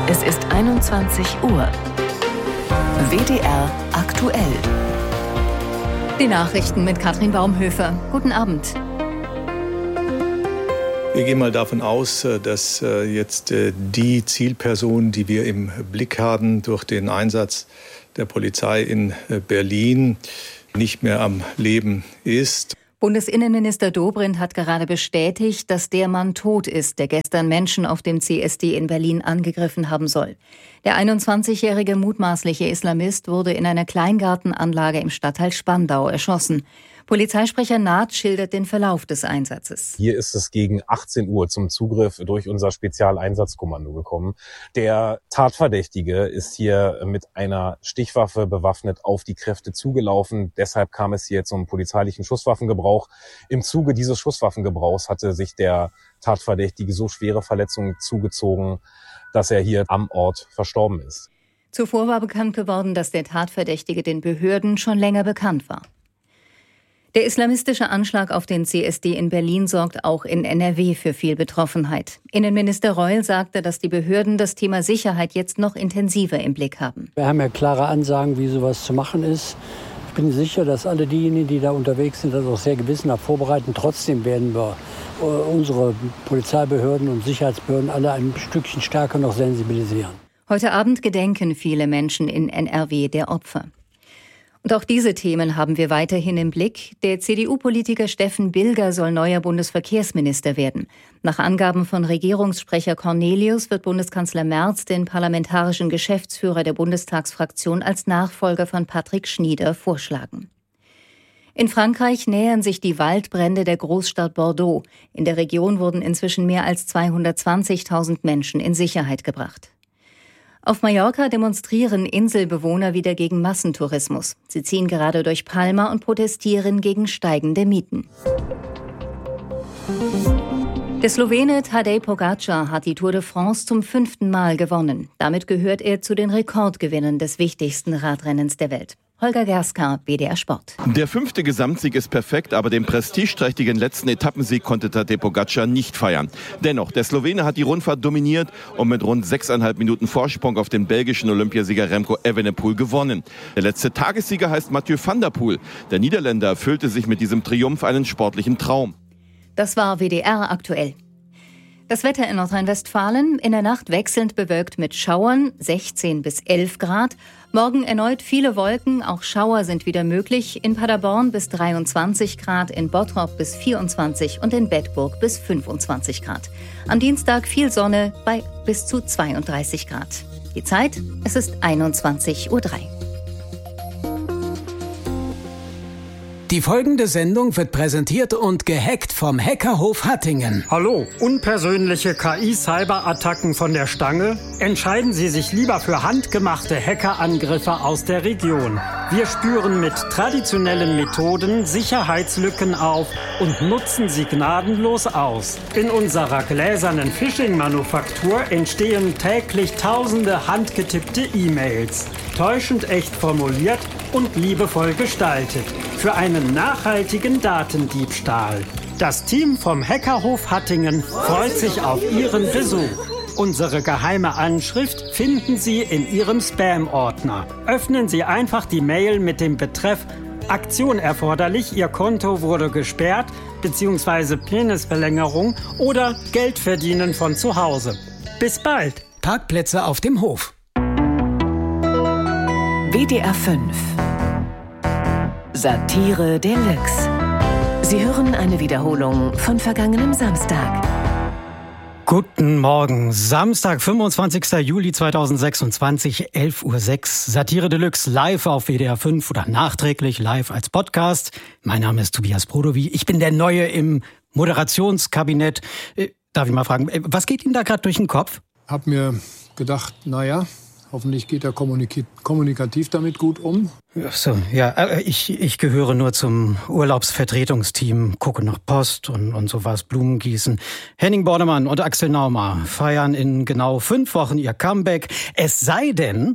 Es ist 21 Uhr. WDR aktuell. Die Nachrichten mit Katrin Baumhöfer. Guten Abend. Wir gehen mal davon aus, dass jetzt die Zielperson, die wir im Blick haben durch den Einsatz der Polizei in Berlin, nicht mehr am Leben ist. Bundesinnenminister Dobrindt hat gerade bestätigt, dass der Mann tot ist, der gestern Menschen auf dem CSD in Berlin angegriffen haben soll. Der 21-jährige mutmaßliche Islamist wurde in einer Kleingartenanlage im Stadtteil Spandau erschossen. Polizeisprecher Naht schildert den Verlauf des Einsatzes. Hier ist es gegen 18 Uhr zum Zugriff durch unser Spezialeinsatzkommando gekommen. Der Tatverdächtige ist hier mit einer Stichwaffe bewaffnet auf die Kräfte zugelaufen. Deshalb kam es hier zum polizeilichen Schusswaffengebrauch. Im Zuge dieses Schusswaffengebrauchs hatte sich der Tatverdächtige so schwere Verletzungen zugezogen, dass er hier am Ort verstorben ist. Zuvor war bekannt geworden, dass der Tatverdächtige den Behörden schon länger bekannt war. Der islamistische Anschlag auf den CSD in Berlin sorgt auch in NRW für viel Betroffenheit. Innenminister Reul sagte, dass die Behörden das Thema Sicherheit jetzt noch intensiver im Blick haben. Wir haben ja klare Ansagen, wie sowas zu machen ist. Ich bin sicher, dass alle diejenigen, die da unterwegs sind, das auch sehr gewissenhaft vorbereiten. Trotzdem werden wir unsere Polizeibehörden und Sicherheitsbehörden alle ein Stückchen stärker noch sensibilisieren. Heute Abend gedenken viele Menschen in NRW der Opfer. Und auch diese Themen haben wir weiterhin im Blick. Der CDU-Politiker Steffen Bilger soll neuer Bundesverkehrsminister werden. Nach Angaben von Regierungssprecher Cornelius wird Bundeskanzler Merz den parlamentarischen Geschäftsführer der Bundestagsfraktion als Nachfolger von Patrick Schnieder vorschlagen. In Frankreich nähern sich die Waldbrände der Großstadt Bordeaux. In der Region wurden inzwischen mehr als 220.000 Menschen in Sicherheit gebracht. Auf Mallorca demonstrieren Inselbewohner wieder gegen Massentourismus. Sie ziehen gerade durch Palma und protestieren gegen steigende Mieten. Der Slowene Tadej Pogačar hat die Tour de France zum 5. Mal gewonnen. Damit gehört er zu den Rekordgewinnern des wichtigsten Radrennens der Welt. Holger Gerska, WDR Sport. Der 5. Gesamtsieg ist perfekt, aber den prestigeträchtigen letzten Etappensieg konnte Tadej Pogačar nicht feiern. Dennoch, der Slowene hat die Rundfahrt dominiert und mit rund 6,5 Minuten Vorsprung auf den belgischen Olympiasieger Remco Evenepoel gewonnen. Der letzte Tagessieger heißt Mathieu van der Poel. Der Niederländer erfüllte sich mit diesem Triumph einen sportlichen Traum. Das war WDR aktuell. Das Wetter in Nordrhein-Westfalen, in der Nacht wechselnd bewölkt mit Schauern, 16 bis 11 Grad. Morgen erneut viele Wolken, auch Schauer sind wieder möglich. In Paderborn bis 23 Grad, in Bottrop bis 24 und in Bedburg bis 25 Grad. Am Dienstag viel Sonne bei bis zu 32 Grad. Die Zeit, es ist 21:03 Uhr. Die folgende Sendung wird präsentiert und gehackt vom Hackerhof Hattingen. Hallo, unpersönliche KI-Cyberattacken von der Stange? Entscheiden Sie sich lieber für handgemachte Hackerangriffe aus der Region. Wir spüren mit traditionellen Methoden Sicherheitslücken auf und nutzen sie gnadenlos aus. In unserer gläsernen Phishing-Manufaktur entstehen täglich tausende handgetippte E-Mails. Täuschend echt formuliert und liebevoll gestaltet. Für einen nachhaltigen Datendiebstahl. Das Team vom Hackerhof Hattingen freut sich auf Ihren Besuch. Unsere geheime Anschrift finden Sie in Ihrem Spam-Ordner. Öffnen Sie einfach die Mail mit dem Betreff Aktion erforderlich, Ihr Konto wurde gesperrt, bzw. Penisverlängerung oder Geld verdienen von zu Hause. Bis bald! Parkplätze auf dem Hof. WDR 5 Satire Deluxe. Sie hören eine Wiederholung von vergangenem Samstag. Guten Morgen, Samstag, 25. Juli 2026, 11:06 Uhr. Satire Deluxe live auf WDR 5 oder nachträglich live als Podcast. Mein Name ist Tobias Brodowy. Ich bin der Neue im Moderationskabinett. Darf ich mal fragen, was geht Ihnen da gerade durch den Kopf? Hab mir gedacht, naja, hoffentlich geht er kommunikativ damit gut um. Ach so, ja, ich gehöre nur zum Urlaubsvertretungsteam, gucke nach Post und sowas, Blumen gießen. Henning Bornemann und Axel Naumer feiern in genau 5 Wochen ihr Comeback. Es sei denn,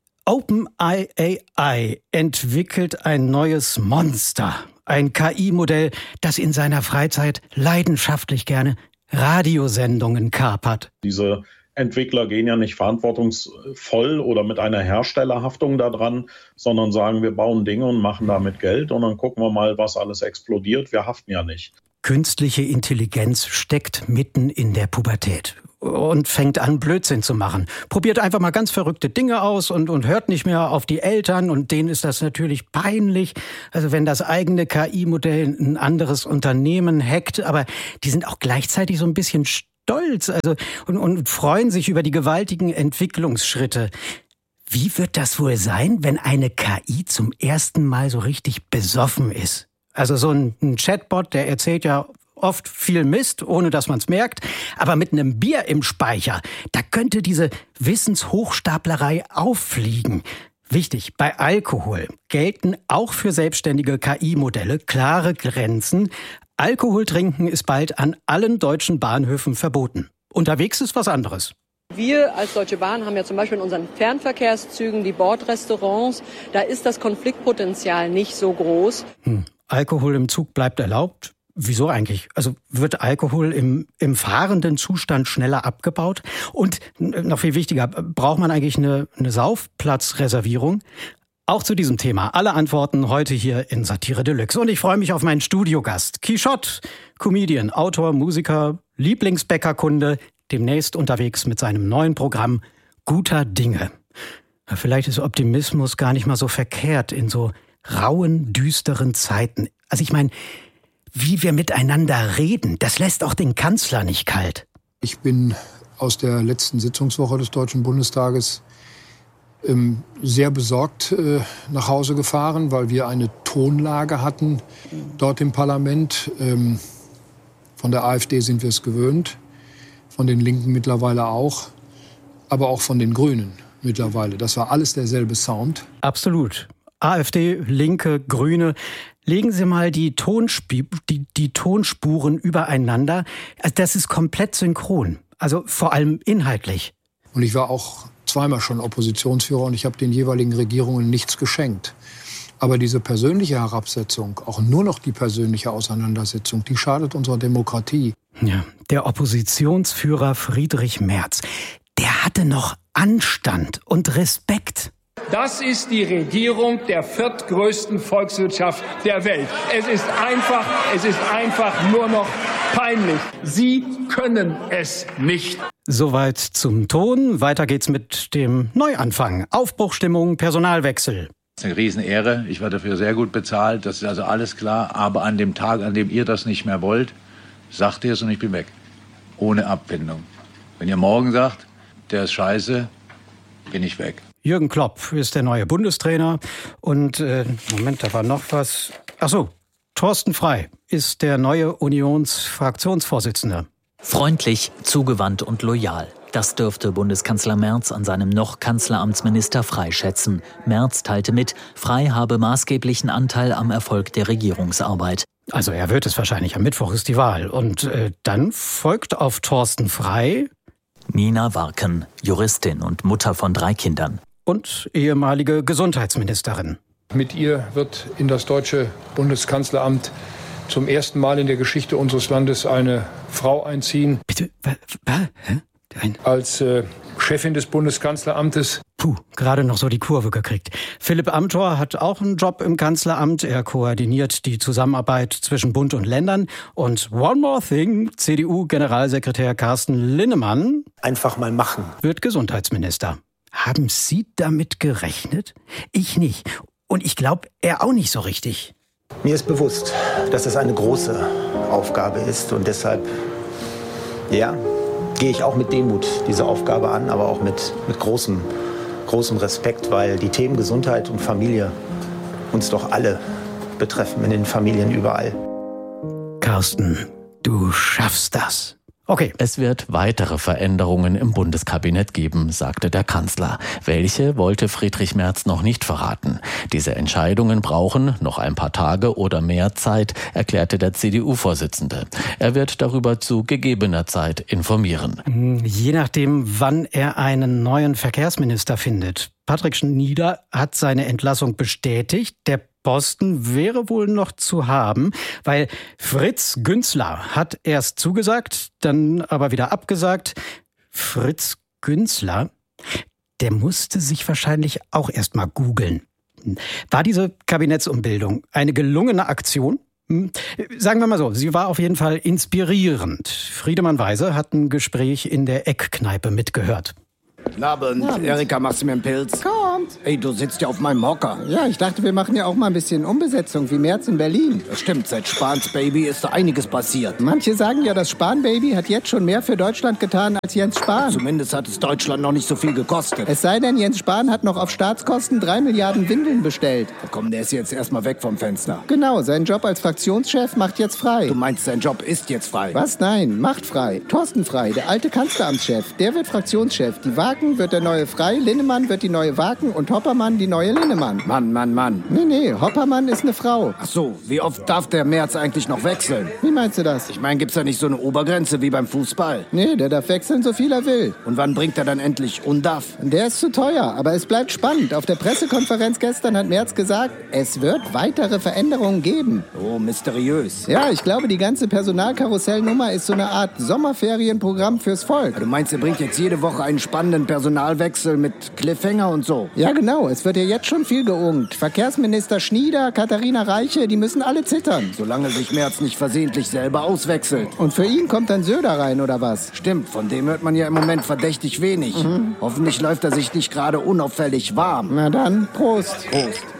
OpenAI entwickelt ein neues Monster. Ein KI-Modell, das in seiner Freizeit leidenschaftlich gerne Radiosendungen kapert. Diese Entwickler gehen ja nicht verantwortungsvoll oder mit einer Herstellerhaftung da dran, sondern sagen, wir bauen Dinge und machen damit Geld und dann gucken wir mal, was alles explodiert. Wir haften ja nicht. Künstliche Intelligenz steckt mitten in der Pubertät und fängt an, Blödsinn zu machen. Probiert einfach mal ganz verrückte Dinge aus und hört nicht mehr auf die Eltern. Und denen ist das natürlich peinlich. Also wenn das eigene KI-Modell ein anderes Unternehmen hackt. Aber die sind auch gleichzeitig so ein bisschen stolz und freuen sich über die gewaltigen Entwicklungsschritte. Wie wird das wohl sein, wenn eine KI zum ersten Mal so richtig besoffen ist? Also so ein Chatbot, der erzählt ja oft viel Mist, ohne dass man es merkt. Aber mit einem Bier im Speicher, da könnte diese Wissenshochstaplerei auffliegen. Wichtig, bei Alkohol gelten auch für selbstständige KI-Modelle klare Grenzen. Alkohol trinken ist bald an allen deutschen Bahnhöfen verboten. Unterwegs ist was anderes. Wir als Deutsche Bahn haben ja zum Beispiel in unseren Fernverkehrszügen die Bordrestaurants. Da ist das Konfliktpotenzial nicht so groß. Alkohol im Zug bleibt erlaubt. Wieso eigentlich? Also wird Alkohol im fahrenden Zustand schneller abgebaut? Und noch viel wichtiger, braucht man eigentlich eine Saufplatzreservierung? Auch zu diesem Thema alle Antworten heute hier in Satire Deluxe. Und ich freue mich auf meinen Studiogast. Quichotte, Comedian, Autor, Musiker, Lieblingsbäckerkunde, demnächst unterwegs mit seinem neuen Programm Guter Dinge. Vielleicht ist Optimismus gar nicht mal so verkehrt in so rauen, düsteren Zeiten. Also ich meine, wie wir miteinander reden, das lässt auch den Kanzler nicht kalt. Ich bin aus der letzten Sitzungswoche des Deutschen Bundestages sehr besorgt nach Hause gefahren, weil wir eine Tonlage hatten dort im Parlament. Von der AfD sind wir es gewöhnt, von den Linken mittlerweile auch, aber auch von den Grünen mittlerweile. Das war alles derselbe Sound. Absolut. AfD, Linke, Grüne. Legen Sie mal die Tonspuren übereinander. Das ist komplett synchron. Also vor allem inhaltlich. Und ich war auch zweimal schon Oppositionsführer und ich habe den jeweiligen Regierungen nichts geschenkt. Aber diese persönliche Herabsetzung, auch nur noch die persönliche Auseinandersetzung, die schadet unserer Demokratie. Ja, der Oppositionsführer Friedrich Merz, der hatte noch Anstand und Respekt. Das ist die Regierung der viertgrößten Volkswirtschaft der Welt. Es ist einfach nur noch peinlich. Sie können es nicht. Soweit zum Ton. Weiter geht's mit dem Neuanfang. Aufbruchstimmung, Personalwechsel. Das ist eine Riesenehre. Ich war dafür sehr gut bezahlt. Das ist also alles klar. Aber an dem Tag, an dem ihr das nicht mehr wollt, sagt ihr es und ich bin weg. Ohne Abfindung. Wenn ihr morgen sagt, der ist scheiße, bin ich weg. Jürgen Klopp ist der neue Bundestrainer. Und, Moment, da war noch was. Ach so, Thorsten Frey ist der neue Unionsfraktionsvorsitzende. Freundlich, zugewandt und loyal. Das dürfte Bundeskanzler Merz an seinem noch Kanzleramtsminister Frey schätzen. Merz teilte mit, Frey habe maßgeblichen Anteil am Erfolg der Regierungsarbeit. Also er wird es wahrscheinlich, am Mittwoch ist die Wahl. Und dann folgt auf Thorsten Frey Nina Warken, Juristin und Mutter von 3 Kindern. Und ehemalige Gesundheitsministerin. Mit ihr wird in das deutsche Bundeskanzleramt zum ersten Mal in der Geschichte unseres Landes eine Frau einziehen. Bitte? Als Chefin des Bundeskanzleramtes. Gerade noch so die Kurve gekriegt. Philipp Amthor hat auch einen Job im Kanzleramt. Er koordiniert die Zusammenarbeit zwischen Bund und Ländern. Und one more thing, CDU-Generalsekretär Carsten Linnemann einfach mal machen. Wird Gesundheitsminister. Haben Sie damit gerechnet? Ich nicht. Und ich glaube, er auch nicht so richtig. Mir ist bewusst, dass es eine große Aufgabe ist. Und deshalb, ja, gehe ich auch mit Demut diese Aufgabe an, aber auch mit großem Respekt, weil die Themen Gesundheit und Familie uns doch alle betreffen, in den Familien überall. Carsten, du schaffst das. Okay. Es wird weitere Veränderungen im Bundeskabinett geben, sagte der Kanzler. Welche wollte Friedrich Merz noch nicht verraten. Diese Entscheidungen brauchen noch ein paar Tage oder mehr Zeit, erklärte der CDU-Vorsitzende. Er wird darüber zu gegebener Zeit informieren. Je nachdem, wann er einen neuen Verkehrsminister findet. Patrick Schnieder hat seine Entlassung bestätigt. Der Posten wäre wohl noch zu haben, weil Fritz Günzler hat erst zugesagt, dann aber wieder abgesagt. Fritz Günzler, der musste sich wahrscheinlich auch erst mal googeln. War diese Kabinettsumbildung eine gelungene Aktion? Sagen wir mal so, sie war auf jeden Fall inspirierend. Friedemann Weise hat ein Gespräch in der Eckkneipe mitgehört. Guten Abend. Erika, machst du mir einen Pilz? Kommt. Ey, du sitzt ja auf meinem Hocker. Ja, ich dachte, wir machen ja auch mal ein bisschen Umbesetzung, wie Merz in Berlin. Das stimmt, seit Spahns Baby ist da einiges passiert. Manche sagen ja, das Spahn-Baby hat jetzt schon mehr für Deutschland getan als Jens Spahn. Zumindest hat es Deutschland noch nicht so viel gekostet. Es sei denn, Jens Spahn hat noch auf Staatskosten 3 Milliarden Windeln bestellt. Komm, der ist jetzt erstmal weg vom Fenster. Genau, sein Job als Fraktionschef macht jetzt frei. Du meinst, sein Job ist jetzt frei? Was? Nein, macht frei. Thorsten Frey, der alte Kanzleramtschef, der wird Fraktionschef. Die Wagen wird der neue Frey, Linnemann wird die neue Wagen und Hoppermann die neue Linnemann. Mann. Nee, Hoppermann ist eine Frau. Ach so, wie oft darf der Merz eigentlich noch wechseln? Wie meinst du das? Ich meine, gibt's da nicht so eine Obergrenze wie beim Fußball? Nee, der darf wechseln, so viel er will. Und wann bringt er dann endlich undarf? Der ist zu teuer, aber es bleibt spannend. Auf der Pressekonferenz gestern hat Merz gesagt, es wird weitere Veränderungen geben. Oh, mysteriös. Ja, ich glaube, die ganze Personalkarussellnummer ist so eine Art Sommerferienprogramm fürs Volk. Du meinst, er bringt jetzt jede Woche einen spannenden Personalwechsel mit Cliffhanger und so? Ja, genau. Es wird ja jetzt schon viel geungt. Verkehrsminister Schnieder, Katharina Reiche, die müssen alle zittern. Solange sich Merz nicht versehentlich selber auswechselt. Und für ihn kommt dann Söder rein, oder was? Stimmt, von dem hört man ja im Moment verdächtig wenig. Hoffentlich läuft er sich nicht gerade unauffällig warm. Na dann, Prost. Prost.